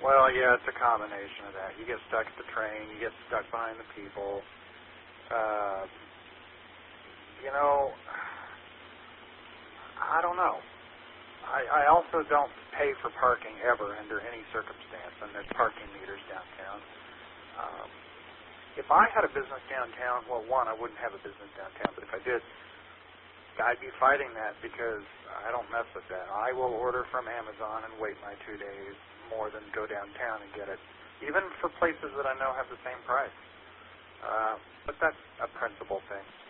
Well, yeah, it's a combination of that. You get stuck at the train, you get stuck behind the people. Uh, you know, I don't know. I also don't pay for parking ever under any circumstance, and there's parking meters downtown. Um, if I had a business downtown, well, one, I wouldn't have a business downtown, but if I did, I'd be fighting that because I don't mess with that. I will order from Amazon and wait my 2 days more than go downtown and get it, even for places that I know have the same price. But that's a principle thing.